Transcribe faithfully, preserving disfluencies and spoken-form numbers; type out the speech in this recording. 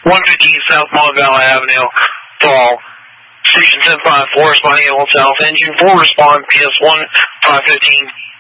one fifteen South Mon Valley Avenue, fall. Station ten five four, responding L South. Engine four, respond, P S one, five fifteen.